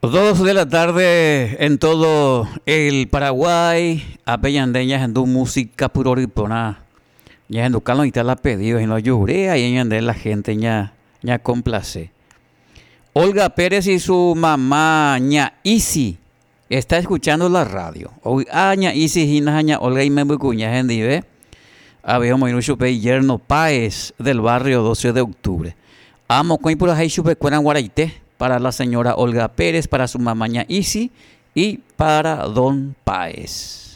2 de la tarde en todo el Paraguay, apeyandeñas en tu música puroripona. Ya en tu calo y te la pedido, y no lloré, y en la gente ya complace. Olga Pérez y su mamá, ña Isi, está escuchando la radio. Hoy, ña Isi, ña Olga y me bucuña, gente, ve. Había muy mucho yerno Páez del barrio 12 de octubre. Amo con por ahí chupe cueran guaraite para la señora Olga Pérez, para su mamá ña Isi y para don Páez.